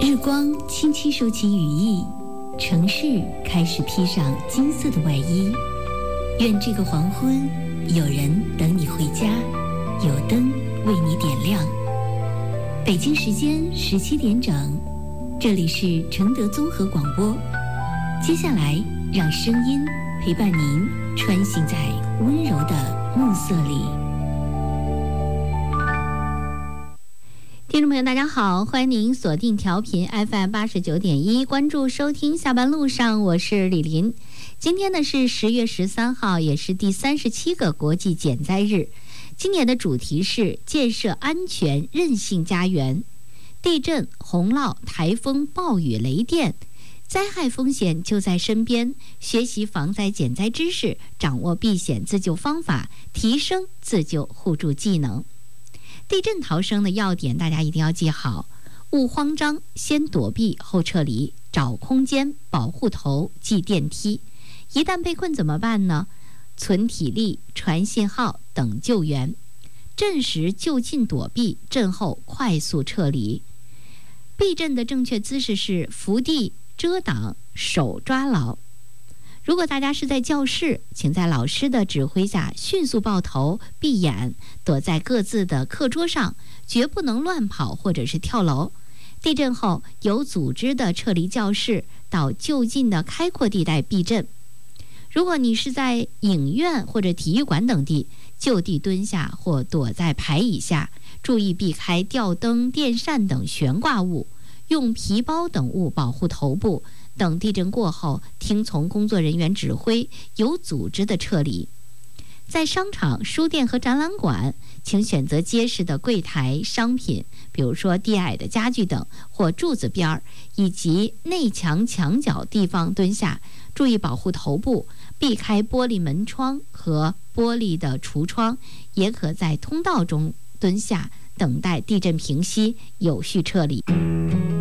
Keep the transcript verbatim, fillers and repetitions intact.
日光轻轻收起羽翼，城市开始披上金色的外衣。愿这个黄昏，有人等你回家，有灯为你点亮。北京时间十七点整，这里是承德综合广播。接下来，让声音陪伴您穿行在温柔的暮色里。 听众朋友大家好，欢迎您锁定调频 F M 八十九点一，关注收听下班路上，我是李林。今天呢是十月十三号，也是第三十七个国际减灾日。今年的主题是建设安全韧性家园。地震、洪涝、台风、暴雨、雷电，灾害风险就在身边。学习防灾减灾知识，掌握避险自救方法，提升自救互助技能。地震逃生的要点大家一定要记好：勿慌张，先躲避后撤离，找空间保护头，记电梯。一旦被困怎么办呢？存体力，传信号，等救援。震时就近躲避，震后快速撤离。避震的正确姿势是伏地遮挡，手抓牢。如果大家是在教室，请在老师的指挥下迅速抱头闭眼，躲在各自的课桌上，绝不能乱跑或者是跳楼。地震后有组织的撤离教室，到就近的开阔地带避震。如果你是在影院或者体育馆等地，就地蹲下或躲在排椅下，注意避开吊灯、电扇等悬挂物，用皮包等物保护头部。等地震过后，听从工作人员指挥，有组织的撤离。在商场、书店和展览馆，请选择结实的柜台商品，比如说低矮的家具等，或柱子边儿，以及内墙墙角地方蹲下，注意保护头部，避开玻璃门窗和玻璃的橱窗，也可在通道中蹲下，等待地震平息，有序撤离。